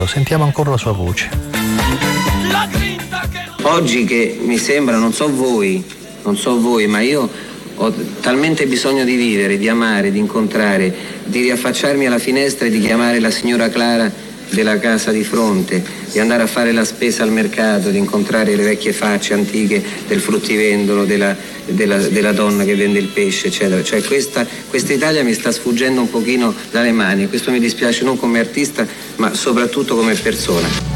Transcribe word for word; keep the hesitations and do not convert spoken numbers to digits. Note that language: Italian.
Sentiamo ancora la sua voce. Oggi che mi sembra, non so voi, non so voi, ma io ho talmente bisogno di vivere, di amare, di incontrare, di riaffacciarmi alla finestra e di chiamare la signora Clara della casa di fronte, di andare a fare la spesa al mercato, di incontrare le vecchie facce antiche del fruttivendolo, della, della, della donna che vende il pesce, eccetera. Cioè questa, questa Italia mi sta sfuggendo un pochino dalle mani e questo mi dispiace non come artista ma soprattutto come persona.